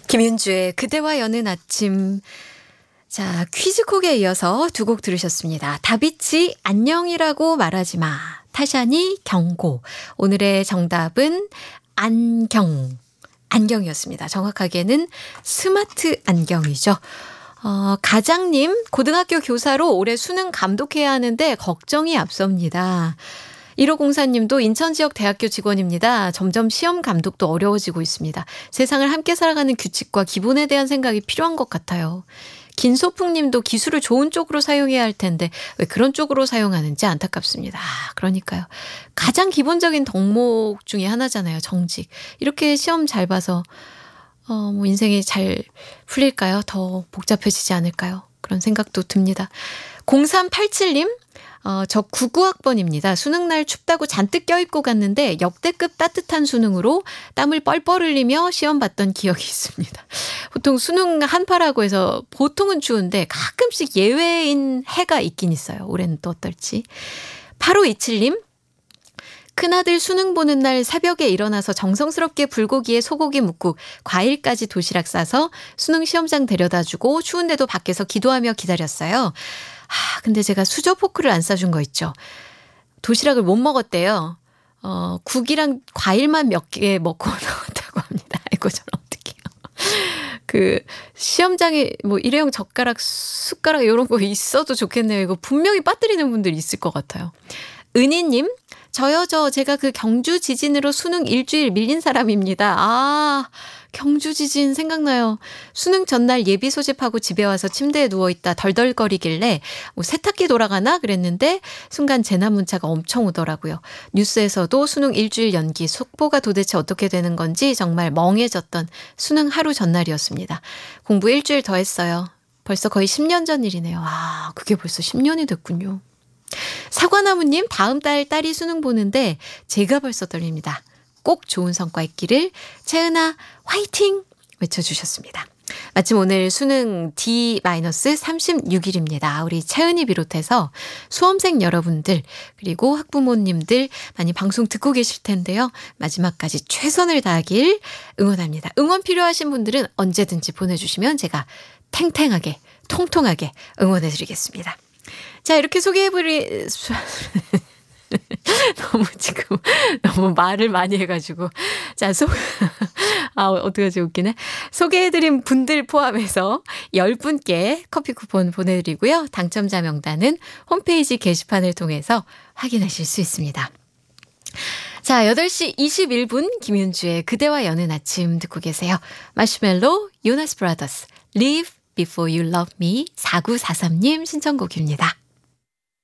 김윤주의 그대와 여는 아침. 자, 퀴즈콕에 이어서 두 곡 들으셨습니다. 다비치 안녕이라고 말하지 마. 타샤니 경고. 오늘의 정답은 안경이었습니다. 정확하게는 스마트 안경이죠. 가장님, 고등학교 교사로 올해 수능 감독해야 하는데 걱정이 앞섭니다. 1504님도 인천 지역 대학교 직원입니다. 점점 시험 감독도 어려워지고 있습니다. 세상을 함께 살아가는 규칙과 기본에 대한 생각이 필요한 것 같아요. 김소풍님도 기술을 좋은 쪽으로 사용해야 할 텐데 왜 그런 쪽으로 사용하는지 안타깝습니다. 그러니까요. 가장 기본적인 덕목 중에 하나잖아요. 정직. 이렇게 시험 잘 봐서 뭐 인생이 잘 풀릴까요? 더 복잡해지지 않을까요? 그런 생각도 듭니다. 0387님. 저 99학번입니다. 수능날 춥다고 잔뜩 껴입고 갔는데 역대급 따뜻한 수능으로 땀을 뻘뻘 흘리며 시험 봤던 기억이 있습니다. 보통 수능 한파라고 해서 보통은 추운데 가끔씩 예외인 해가 있긴 있어요. 올해는 또 어떨지. 8527님. 큰아들 수능 보는 날 새벽에 일어나서 정성스럽게 불고기에 소고기 묵고 과일까지 도시락 싸서 수능 시험장 데려다주고 추운데도 밖에서 기도하며 기다렸어요. 근데 제가 수저 포크를 안 싸준 거 있죠. 도시락을 못 먹었대요. 국이랑 과일만 몇 개 먹고 나왔다고 합니다. 아이고, 저는 어떡해요. 시험장에 뭐 일회용 젓가락, 숟가락 이런 거 있어도 좋겠네요. 이거 분명히 빠뜨리는 분들 있을 것 같아요. 은희님, 제가 경주 지진으로 수능 일주일 밀린 사람입니다. 경주 지진 생각나요. 수능 전날 예비 소집하고 집에 와서 침대에 누워있다 덜덜거리길래 세탁기 돌아가나 그랬는데 순간 재난 문자가 엄청 오더라고요. 뉴스에서도 수능 일주일 연기, 속보가 도대체 어떻게 되는 건지 정말 멍해졌던 수능 하루 전날이었습니다. 공부 일주일 더 했어요. 벌써 거의 10년 전 일이네요. 그게 벌써 10년이 됐군요. 사과나무님, 다음 달 딸이 수능 보는데 제가 벌써 떨립니다. 꼭 좋은 성과 있기를 채은아 화이팅 외쳐주셨습니다. 마침 오늘 수능 D-36일입니다. 우리 채은이 비롯해서 수험생 여러분들 그리고 학부모님들 많이 방송 듣고 계실 텐데요. 마지막까지 최선을 다하길 응원합니다. 응원 필요하신 분들은 언제든지 보내주시면 제가 탱탱하게 통통하게 응원해드리겠습니다. 자, 이렇게 너무 말을 많이 해가지고. 자, 어떡하지, 웃기네. 소개해드린 분들 포함해서 10분께 커피 쿠폰 보내드리고요. 당첨자 명단은 홈페이지 게시판을 통해서 확인하실 수 있습니다. 자, 8시 21분 김윤주의 그대와 여는 아침 듣고 계세요. 마시멜로, 요나스 브라더스, Live Before You Love Me 4943님 신청곡입니다.